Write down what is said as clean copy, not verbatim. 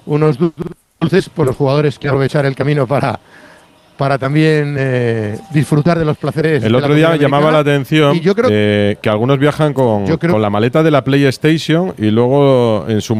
unos dulces, por los jugadores que aprovechar el camino para también disfrutar de los placeres. El otro día llamaba la atención que algunos viajan con la maleta de la PlayStation y luego en su